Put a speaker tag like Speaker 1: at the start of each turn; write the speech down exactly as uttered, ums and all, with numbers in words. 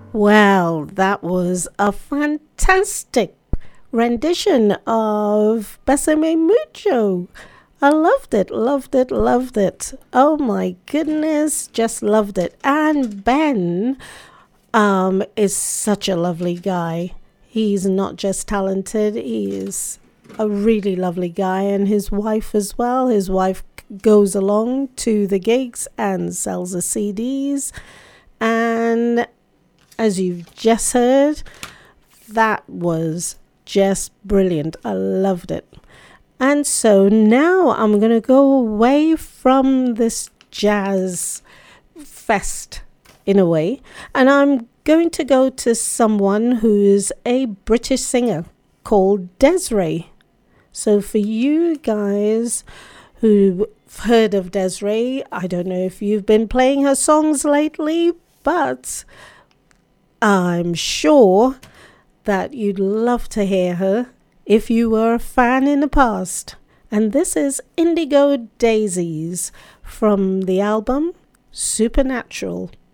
Speaker 1: Well, that was a fantastic rendition of Besame Mucho. I loved it, loved it, loved it. Oh my goodness, just loved it. And Ben um, is such a lovely guy. He's not just talented, he is a really lovely guy, and his wife as well. His wife goes along to the gigs and sells the C Ds. And as you've just heard, that was just brilliant. I loved it. And so now I'm going to go away from this jazz fest in a way, and I'm going to go to someone who is a British singer called Des'ree. So for you guys who've heard of Des'ree, I don't know if you've been playing her songs lately, but I'm sure that you'd love to hear her if you were a fan in the past. And this is Indigo Daisies from the album Supernatural.